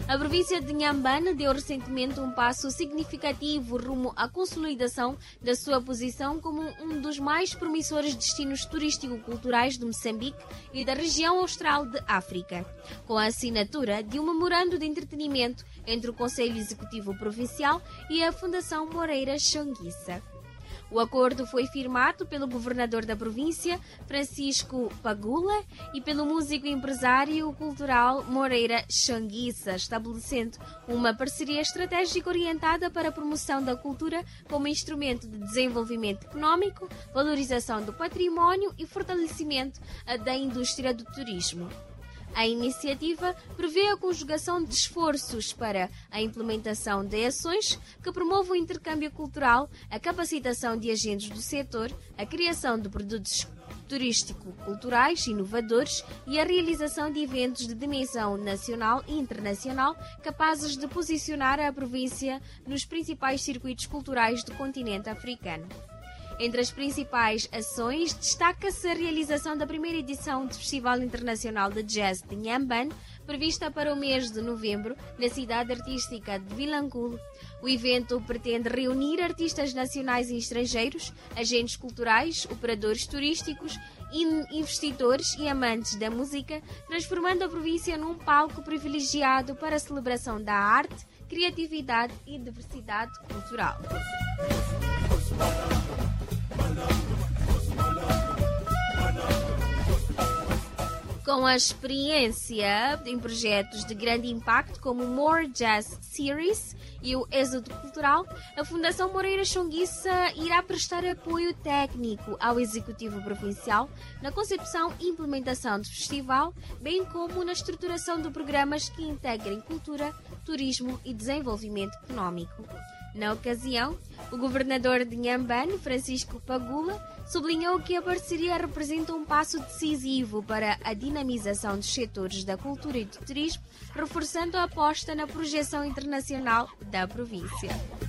A província de Inhambane deu recentemente um passo significativo rumo à consolidação da sua posição como um dos mais promissores destinos turístico-culturais de Moçambique e da região austral de África, com a assinatura de um memorando de entretenimento entre o Conselho Executivo Provincial e a Fundação Moreira Xanguissa. O acordo foi firmado pelo governador da província, Francisco Pagula, e pelo músico e empresário cultural Moreira Xanguissa, estabelecendo uma parceria estratégica orientada para a promoção da cultura como instrumento de desenvolvimento econômico, valorização do património e fortalecimento da indústria do turismo. A iniciativa prevê a conjugação de esforços para a implementação de ações que promovam o intercâmbio cultural, a capacitação de agentes do setor, a criação de produtos turístico-culturais inovadores e a realização de eventos de dimensão nacional e internacional capazes de posicionar a província nos principais circuitos culturais do continente africano. Entre as principais ações, destaca-se a realização da primeira edição do Festival Internacional de Jazz de Inhambane, prevista para o mês de novembro, na cidade artística de Vilanculo. O evento pretende reunir artistas nacionais e estrangeiros, agentes culturais, operadores turísticos, investidores e amantes da música, transformando a província num palco privilegiado para a celebração da arte, criatividade e diversidade cultural. Com a experiência em projetos de grande impacto como o More Jazz Series e o Êxodo Cultural, a Fundação Moreira Xanguissa irá prestar apoio técnico ao Executivo Provincial na concepção e implementação do festival, bem como na estruturação de programas que integrem cultura, turismo e desenvolvimento econômico. Na ocasião, o governador de Inhambane, Francisco Pagula, sublinhou que a parceria representa um passo decisivo para a dinamização dos setores da cultura e do turismo, reforçando a aposta na projeção internacional da província.